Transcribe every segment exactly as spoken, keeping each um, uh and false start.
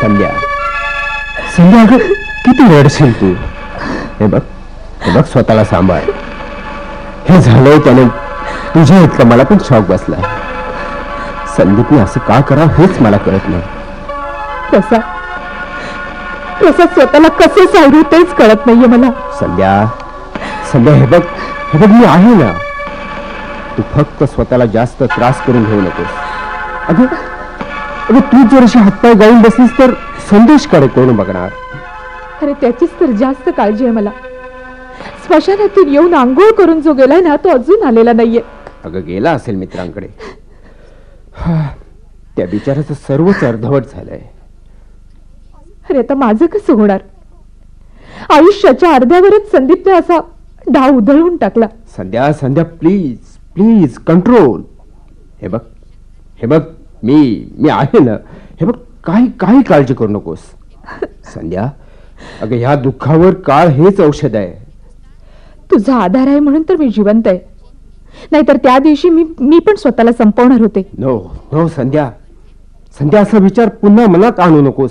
संध्या संध्या अगं किती रडशील तू. हे बघ हे बघ स्वतःला सांभाळ. हे झालंय त्याने तुझ्या इतका मला पण शॉक बसलाय. संदीपने असं का करा हेच मला कळत नाही. कसा कसा स्वतःला कसं सावरू तेच कळत नाहीये मला. संध्या संध्या हे बघ हे बघ मी आहे ना. तू फक्त स्वतःला जास्त त्रास करून घेऊ नकोस. अगं अगं तू जर अशी हातपाय गाळून बसलीस तर संदेशकडे कोण बघणार. अरे त्याचीच तर जास्त काळजी आहे मला. स्मशानातून येऊन आंघोळ करून जो गेलाय ना तो अजून आलेला नाहीये. अगं गेला असेल मित्रांकडे. त्या बिचाराचं सर्वच अर्धवट झालंय. अरे आता माझं कसं होणार. आयुष्याच्या अर्ध्यावरच संदीपने असा डाव उधळून टाकला. संध्या संध्या प्लीज प्लीज कंट्रोल. हे बघ हे बघ मी मी आहे ना. हे बघ काही काही काळजी करू नकोस संध्या. अगं ह्या दुःखावर काळ हेच औषध आहे. तुझा आधार आहे म्हणून तर मी जिवंत आहे. नाहीतर त्या दिवशी मी मी पण स्वतःला संपवणार होते. नो नो संध्या संध्या असा विचार पुन्हा मनात आणू नकोस.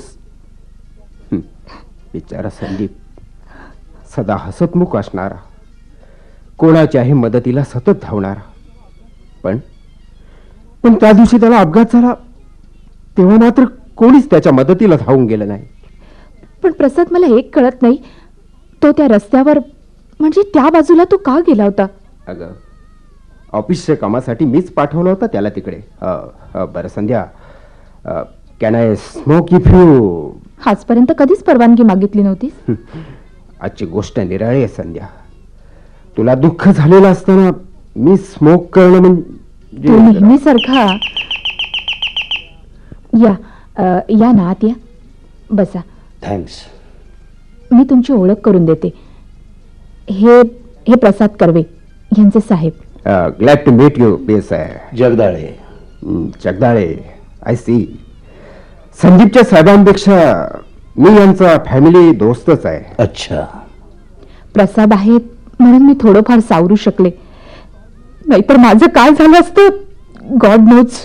बिचारा संदीप सदा हसतमुख असणारा, कोणाच्याही मदतीला सतत धावणारा. पण पण त्या दिवशी त्याला अपघात झाला तेव्हा मात्र कोणीच त्याच्या मदतीला धावून गेलं नाही. पण प्रसाद मला एक कळत नाही. तो त्या रस्त्यावर म्हणजे त्या बाजूला तो का गेला होता. अगं ऑफिसच्या कामासाठी मीच पाठवला होता त्याला तिकडे. बरं संध्या can I smoke if you. आजपर्यंत कधीच परवानगी मागितली नव्हतीस. आजची गोष्ट निराळी आहे संध्या. तुला दुःख झालेलं असताना मी स्मोक करणं म्हणजे तू नेहमीसारखा. या अ, या ना आत या बसा. थँक्स. मी तुमची ओळख करून देते. हे हे प्रसाद कर्वे यांचे साहेब. Glad to meet you. Base आहे जगदाळे. जगदाळे. I C. संदीपच्या साहेबांपेक्षा मी यांचा फॅमिली दोस्तच आहे. अच्छा. प्रसाद आहेत म्हणून मी थोडंफार सावरू शकले. नाहीतर माझं काय झालं असतं गॉड नोज.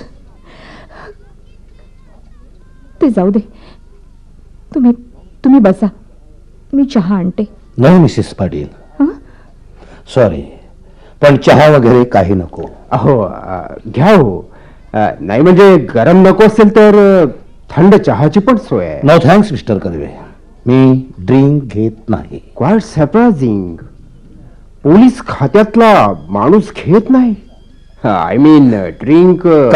ते जाऊ दे. तुम्ही तुम्ही बसा. मी चहा आणते. नाही मिसेस पाटील. हं? सॉरी पण चहा वगैरे काही नको. अहो अ, घ्या हो. अ, नाही म्हणजे गरम नको असेल तर अ, थंड चहाची पण सोय आहे. No thanks mister Karve. मी ड्रिंक घेत नाही. Quite surprising. पोलीस खात्यातला माणूस घेत नाही. I mean drink.